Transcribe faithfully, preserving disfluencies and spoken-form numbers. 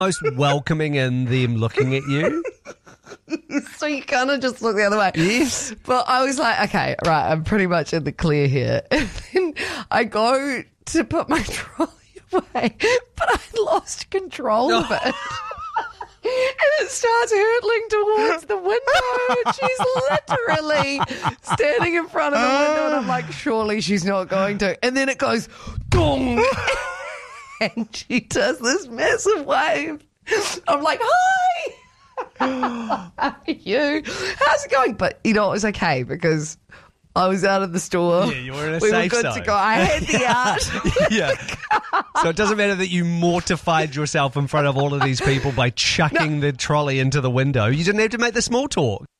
most welcoming in them looking at you. So you kind of just look the other way. Yes. But I was like, okay, right, I'm pretty much in the clear here. And then I go to put my trolley away, but I lost control of it. And it starts hurtling towards the window. She's literally standing in front of the window, and I'm like, surely she's not going to. And then it goes, dong, and she does this massive wave. I'm like, hi. How are you? How's it going? But, you know, it was okay because I was out of the store. Yeah, you were in a we safe were good zone. to go. I had the art. Yeah. So it doesn't matter that you mortified yourself in front of all of these people by chucking the trolley into the window. You didn't have to make the small talk.